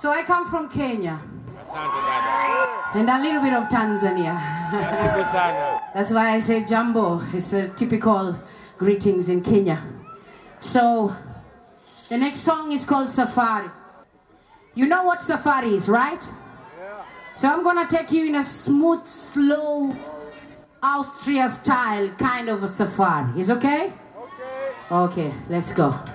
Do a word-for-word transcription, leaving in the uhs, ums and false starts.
So I come from Kenya. And a little bit of Tanzania. That's why I say Jambo. It's a typical greetings in Kenya. So the next song is called Safari. You know what safari is, right? Yeah. So I'm gonna take you in a smooth, slow, Austria style kind of a safari. Is okay? Okay. Okay, let's go.